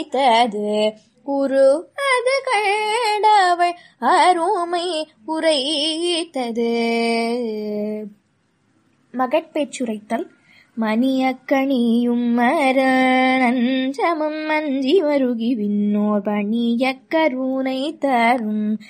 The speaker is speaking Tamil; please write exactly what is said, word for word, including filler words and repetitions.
உரைத்தது குரு அது கண்டவள் அருமை உரைத்தது. மகட்பேச்சுரைத்தல். மணியக்கணியும் மரணஞ்சமம் மஞ்சி வருகி விண்ணோர் பணிய கருணை தரும்